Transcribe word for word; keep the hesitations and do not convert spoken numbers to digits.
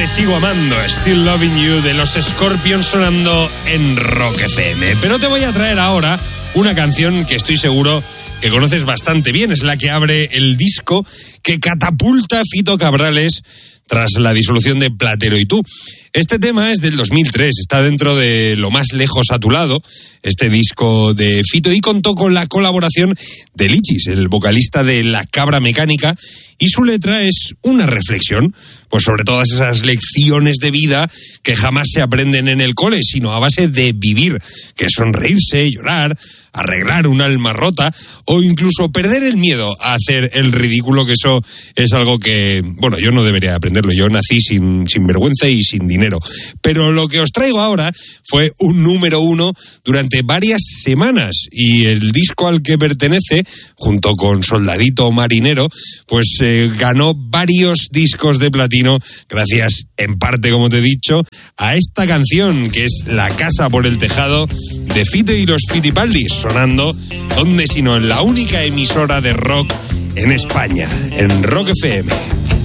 Te sigo amando, Still Loving You, de los Scorpions, sonando en Rock F M. Pero te voy a traer ahora una canción que estoy seguro que conoces bastante bien. Es la que abre el disco que catapulta Fito Cabrales tras la disolución de Platero y tú. Este tema es del dos mil tres, está dentro de Lo más lejos a tu lado, este disco de Fito, y contó con la colaboración de Lichis, el vocalista de La Cabra Mecánica, y su letra es una reflexión pues sobre todas esas lecciones de vida que jamás se aprenden en el cole, sino a base de vivir, que es sonreírse, llorar, arreglar un alma rota o incluso perder el miedo a hacer el ridículo, que eso es algo que, bueno, yo no debería aprenderlo. Yo nací sin, sin vergüenza y sin dinero. Pero lo que os traigo ahora fue un número uno durante varias semanas, y el disco al que pertenece, junto con Soldadito Marinero, pues eh, ganó varios discos de platino gracias, en parte, como te he dicho, a esta canción, que es La casa por el tejado, de Fito y los Fitipaldis, sonando, ¿dónde sino en la única emisora de rock en España, en Rock F M.